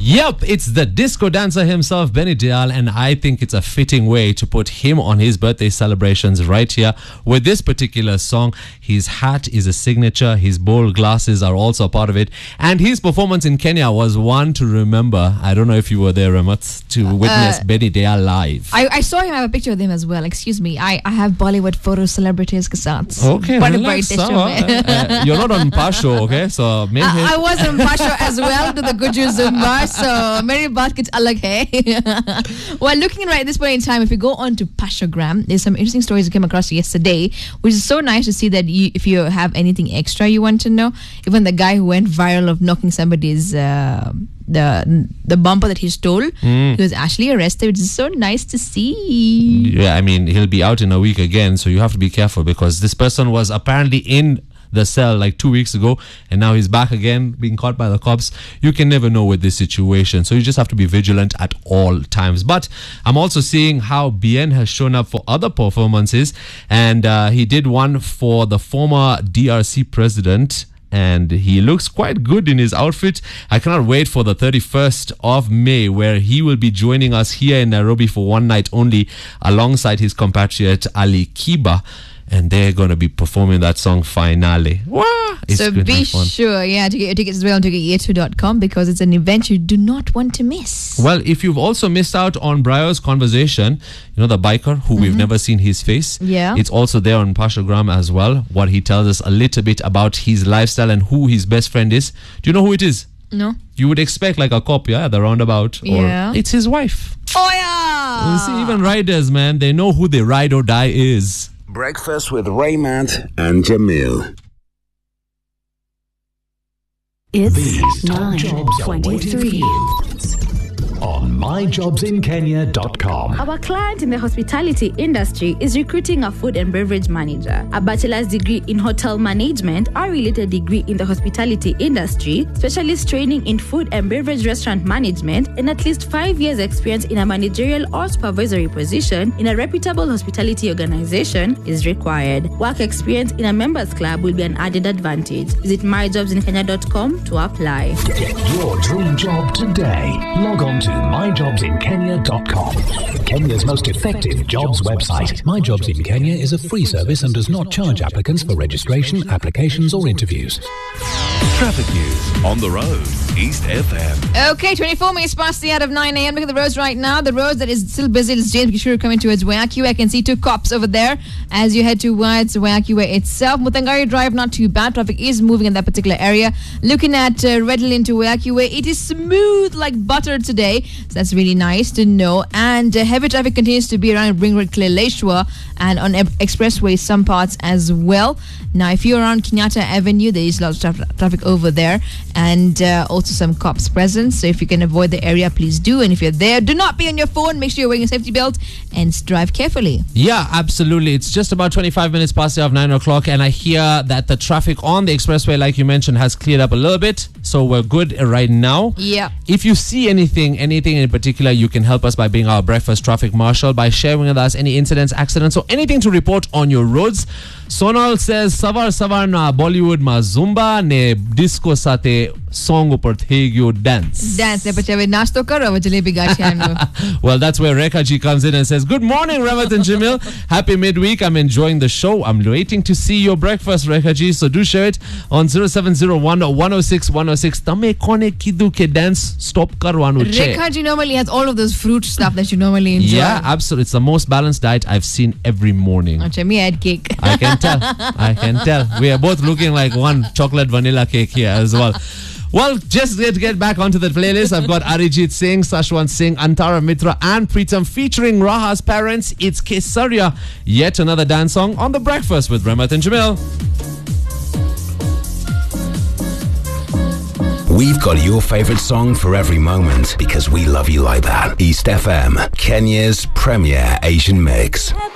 Yep, it's the disco dancer himself, Benny Dial, and I think it's a fitting way to put him on his birthday celebrations right here with this particular song. His hat is a signature, his bold glasses are also a part of it, and his performance in Kenya was one to remember. I don't know if you were there, Ramat, to witness Benny Dial live. I saw him, I have a picture of him as well. Excuse me, I have Bollywood photo celebrities ke saath. Okay, relax, you're not on Pasho, okay? So maybe I was on Pasho as well to the Guju Zumba. So, meri baat kuch alag hai. Well, looking right at this point in time, if you go on to Pashogram, there's some interesting stories that came across yesterday, which is so nice to see that if you have anything extra you want to know, even the guy who went viral of knocking somebody's the bumper that he stole, he was actually arrested, which is so nice to see. Yeah, I mean, he'll be out in a week again, so you have to be careful because this person was apparently in the cell like 2 weeks ago and now he's back again being caught by the cops. You can never know with this situation, so you just have to be vigilant at all times. But I'm also seeing how Bien has shown up for other performances, and he did one for the former DRC president, and he looks quite good in his outfit. I cannot wait for the 31st of May where he will be joining us here in Nairobi for one night only alongside his compatriot Ali Kiba, and they're going to be performing that song Finale. Wow, so be sure, to get your tickets as well on ticketyear2.com because it's an event you do not want to miss. Well, if you've also missed out on Brio's conversation, you know, the biker who we've never seen his face, it's also there on Pashogram as well, what he tells us a little bit about his lifestyle and who his best friend is. Do you know who it is? No. You would expect like a cop, at the roundabout. Or it's his wife. Oh, yeah! You see, even riders, man, they know who their ride or die is. Breakfast with Raymond and Jamil. It's 9:23 on myjobsinkenya.com. Our client in the hospitality industry is recruiting a food and beverage manager, a bachelor's degree in hotel management, a related degree in the hospitality industry, specialist training in food and beverage restaurant management, and at least 5 years experience in a managerial or supervisory position in a reputable hospitality organization is required. Work experience in a members club will be an added advantage. Visit myjobsinkenya.com to apply. Get your dream job today. Log on to myjobsinkenya.com, Kenya's most effective jobs website. My Jobs in Kenya is a free service and does not charge applicants for registration, applications or interviews. Traffic news on the road, East FM. Okay, 24 minutes past the hour of 9 a.m. Look at the roads right now. The road that is still busy is James Gishuru coming towards Waiaki. I can see two cops over there as you head towards Waiaki itself. Mutangari Drive, not too bad. Traffic is moving in that particular area. Looking at Red Lane to Waiaki, it is smooth like butter today. So that's really nice to know. And heavy traffic continues to be around Ring Road, Kileleshwa, and on Expressway, some parts as well. Now, if you're around Kenyatta Avenue, there is a lot of traffic over there, and also some cops present. So if you can avoid the area, please do. And if you're there, do not be on your phone. Make sure you're wearing a safety belt and drive carefully. Yeah, absolutely. It's just about 25 minutes past the hour of 9 o'clock, and I hear that the traffic on the expressway, like you mentioned, has cleared up a little bit. So we're good right now. Yeah. If you see anything in particular, you can help us by being our breakfast traffic marshal, by sharing with us any incidents, accidents, or anything to report on your roads. Sonal says, Savar na Bollywood ma Zumba ne disco sate song upar thegyo dance. Dance ne pache nasto karo jalebi gachiano. Well, that's where Rekha ji comes in and says, good morning, Ramat and Jamil. Happy midweek. I'm enjoying the show. I'm waiting to see your breakfast, Rekha ji. So do share it on 0701 106 106. Tame kone kidu ke dance stop karwanu che. Rekha ji normally has all of those fruit stuff that you normally enjoy. Yeah, absolutely. It's the most balanced diet I've seen every morning. Achha, me I had cake. I can tell. We are both looking like one chocolate vanilla cake here as well. Well, just to get back onto the playlist, I've got Arijit Singh, Sashwant Singh, Antara Mitra and Pritam featuring Raha's parents. It's Kesaria, yet another dance song on The Breakfast with Ramat and Jamil. We've got your favourite song for every moment because we love you like that. East FM, Kenya's premier Asian mix.